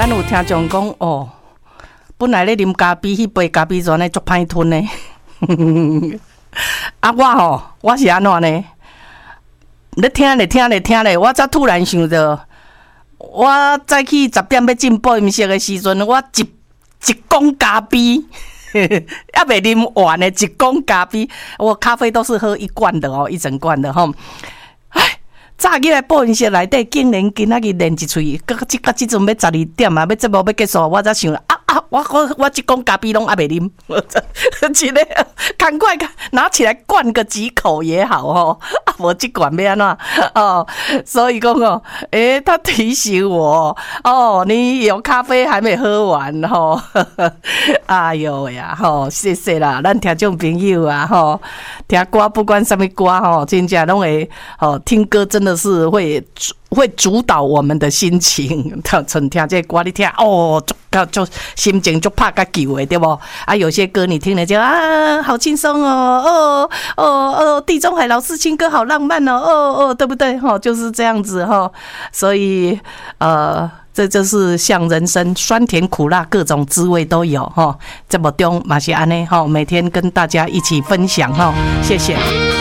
咱有听众讲哦，本来咧啉咖啡，迄杯咖啡砖呢足歹吞呢。啊，我是安怎呢？咧听咧，我才突然想到，我早起10点要进播音室的时阵，我一公咖啡。还没啉完呢，一公咖啡，我咖啡都是喝一罐的哦，一整罐的吼。哎，早起来播音室内底，竟然今仔日练一喙，到即阵要12点啊，要节目要结束，我才想我一公咖啡拢还没啉，真的，赶快拿起来灌个几口也好哦。啊，无这罐要安怎哦？所以讲哦，他提醒我哦，你有咖啡还没喝完吼。哎呦呀吼，谢谢啦，咱听众朋友啊吼，听歌不管什么歌吼，真正拢会哦，听歌真的是会主导我们的心情。像听这歌，你听哦，就心情就拍个球的，对不？啊，有些歌你听了就啊，好轻松哦，地中海老式情歌好浪漫哦，对不对？哈，就是这样子哈。所以这就是像人生酸甜苦辣各种滋味都有哈。这么中嘛是安尼哈，每天跟大家一起分享哈，谢谢。